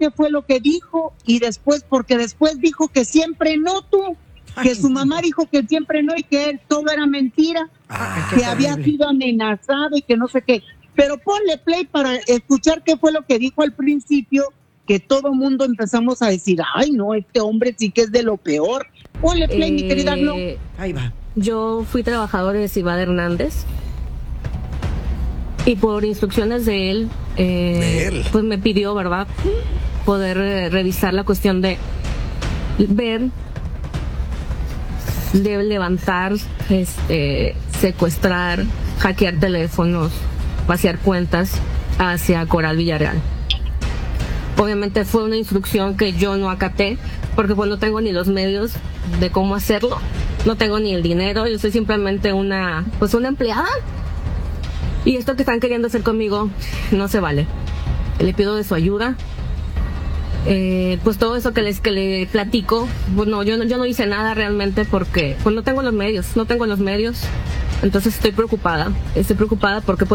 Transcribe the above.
qué fue lo que dijo y después, porque después dijo que siempre no tú, que su mamá dijo que siempre no y que todo era mentira, que había sido amenazado y que no sé qué. Pero ponle play para escuchar qué fue lo que dijo al principio, que todo mundo empezamos a decir, ay no, este hombre sí que es de lo peor. Ponle play, mi querida Glo. Ahí va. Yo fui trabajadora de Cibad Hernández y por instrucciones de él, pues me pidió, ¿verdad?, poder revisar la cuestión de ver, de levantar, secuestrar, hackear teléfonos, vaciar cuentas hacia Coral Villarreal. Obviamente fue una instrucción que yo no acaté, porque pues no tengo ni los medios de cómo hacerlo, no tengo ni el dinero, yo soy simplemente una empleada. Y esto que están queriendo hacer conmigo no se vale. Le pido de su ayuda. Pues todo eso que le platico, pues no, yo no hice nada realmente porque pues no tengo los medios. Entonces estoy preocupada porque pues